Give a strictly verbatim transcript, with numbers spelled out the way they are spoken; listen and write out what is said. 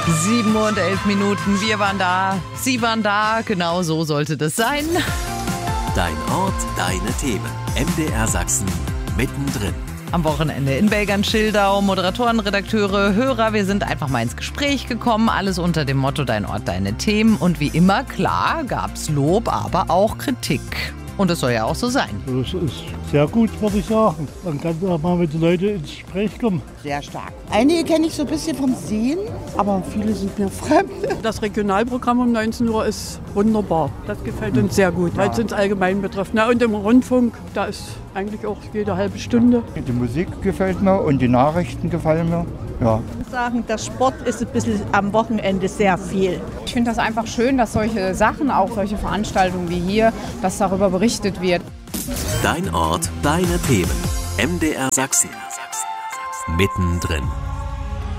Sieben Uhr und elf Minuten, wir waren da, Sie waren da, genau so sollte das sein. Dein Ort, deine Themen. M D R Sachsen, mittendrin. Am Wochenende in Belgern-Schildau, Moderatoren, Redakteure, Hörer, wir sind einfach mal ins Gespräch gekommen, alles unter dem Motto Dein Ort, deine Themen. Und wie immer, klar, gab's Lob, aber auch Kritik. Und es soll ja auch so sein. Das ist sehr gut, würde ich sagen. Man kann auch mal mit den Leuten ins Gespräch kommen. Sehr stark. Einige kenne ich so ein bisschen vom Sehen, aber viele sind mir fremd. Das Regionalprogramm um neunzehn Uhr ist wunderbar. Das gefällt uns sehr gut, weil es uns allgemein betrifft. Na, und im Rundfunk, da ist eigentlich auch jede halbe Stunde. Die Musik gefällt mir und die Nachrichten gefallen mir. Ja. Ich muss sagen, der Sport ist ein bisschen am Wochenende sehr viel. Ich finde das einfach schön, dass solche Sachen, auch solche Veranstaltungen wie hier, dass darüber berichtet wird. Dein Ort, deine Themen. M D R Sachsen. Mittendrin.